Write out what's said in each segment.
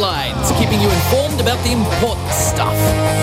Headlines, keeping you informed about the important stuff.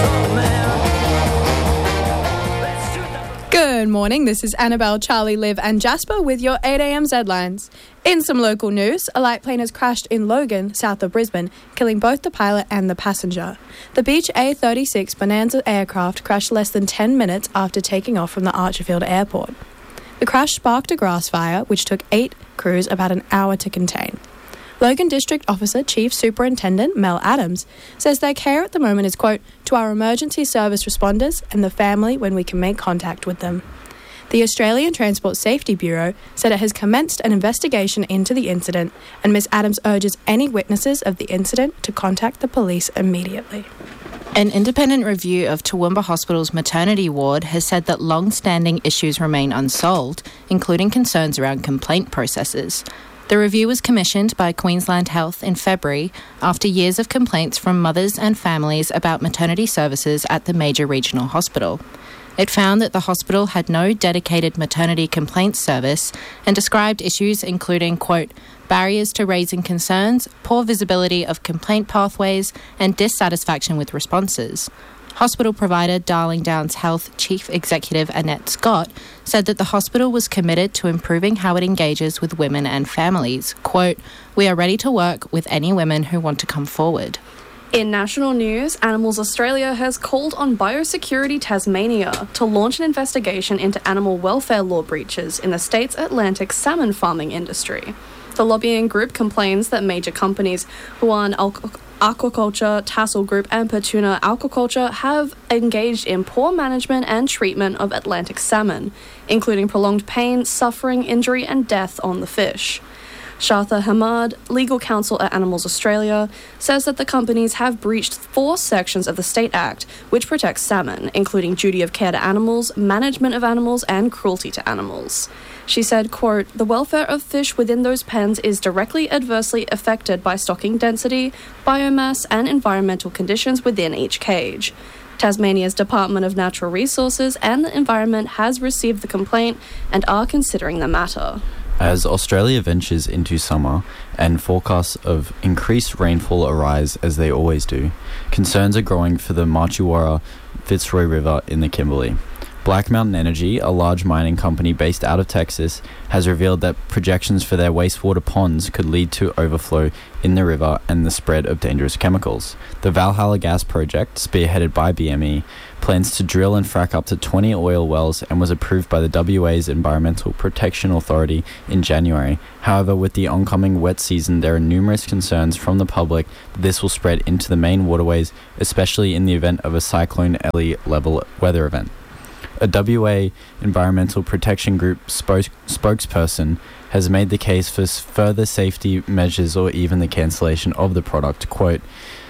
Good morning, this is Annabelle, Charlie, Liv and Jasper with your 8am Headlines. In some local news, a light plane has crashed in Logan, south of Brisbane, killing both the pilot and the passenger. The Beech A36 Bonanza aircraft crashed less than 10 minutes after taking off from the Archerfield Airport. The crash sparked a grass fire, which took 8 crews about an hour to contain. Logan District Officer Chief Superintendent Mel Adams says their care at the moment is, quote, to our emergency service responders and the family when we can make contact with them. The Australian Transport Safety Bureau said it has commenced an investigation into the incident, and Ms Adams urges any witnesses of the incident to contact the police immediately. An independent review of Toowoomba Hospital's maternity ward has said that long-standing issues remain unsolved, including concerns around complaint processes. The review was commissioned by Queensland Health in February after years of complaints from mothers and families about maternity services at the major regional hospital. It found that the hospital had no dedicated maternity complaints service and described issues including, quote, barriers to raising concerns, poor visibility of complaint pathways, and dissatisfaction with responses. Hospital provider Darling Downs Health Chief Executive Annette Scott said that the hospital was committed to improving how it engages with women and families. Quote, we are ready to work with any women who want to come forward. In national news, Animals Australia has called on Biosecurity Tasmania to launch an investigation into animal welfare law breaches in the state's Atlantic salmon farming industry. The lobbying group complains that major companies Huon Aquaculture, Tassel Group and Petuna Aquaculture have engaged in poor management and treatment of Atlantic salmon, including prolonged pain, suffering, injury and death on the fish. Shartha Hamad, legal counsel at Animals Australia, says that the companies have breached 4 sections of the State Act, which protects salmon, including duty of care to animals, management of animals, and cruelty to animals. She said, quote, the welfare of fish within those pens is directly adversely affected by stocking density, biomass, and environmental conditions within each cage. Tasmania's Department of Natural Resources and the Environment has received the complaint and are considering the matter. As Australia ventures into summer and forecasts of increased rainfall arise as they always do, concerns are growing for the Martuwarra Fitzroy River in the Kimberley. Black Mountain Energy, a large mining company based out of Texas, has revealed that projections for their wastewater ponds could lead to overflow in the river and the spread of dangerous chemicals. The Valhalla Gas Project, spearheaded by BME, plans to drill and frack up to 20 oil wells and was approved by the WA's Environmental Protection Authority in January. However, with the oncoming wet season, there are numerous concerns from the public that this will spread into the main waterways, especially in the event of a Cyclone Ellie level weather event. A WA Environmental Protection Group spokesperson has made the case for further safety measures or even the cancellation of the project, quote,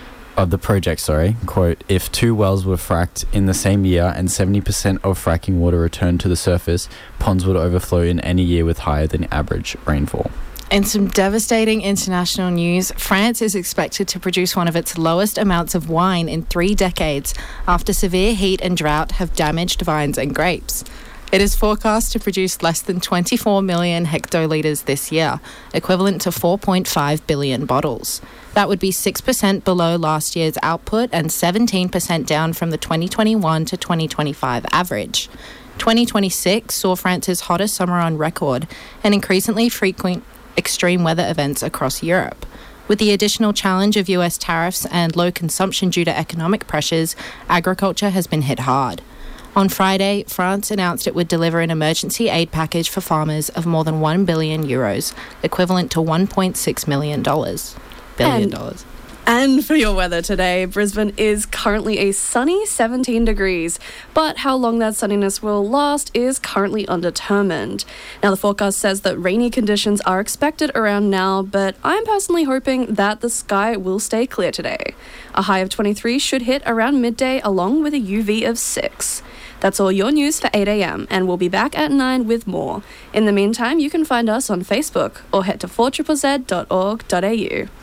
if 2 wells were fracked in the same year and 70% of fracking water returned to the surface, ponds would overflow in any year with higher than average rainfall. In some devastating international news, France is expected to produce one of its lowest amounts of wine in 3 decades after severe heat and drought have damaged vines and grapes. It is forecast to produce less than 24 million hectolitres this year, equivalent to 4.5 billion bottles. That would be 6% below last year's output and 17% down from the 2021 to 2025 average. 2026 saw France's hottest summer on record and increasingly frequent extreme weather events across Europe. With the additional challenge of US tariffs and low consumption due to economic pressures, agriculture has been hit hard. On Friday, France announced it would deliver an emergency aid package for farmers of more than €1 billion, equivalent to $1.6 billion. And for your weather today, Brisbane is currently a sunny 17 degrees, but how long that sunniness will last is currently undetermined. Now, the forecast says that rainy conditions are expected around now, but I'm personally hoping that the sky will stay clear today. A high of 23 should hit around midday, along with a UV of 6. That's all your news for 8am, and we'll be back at 9 with more. In the meantime, you can find us on Facebook or head to 4ZZZ.org.au.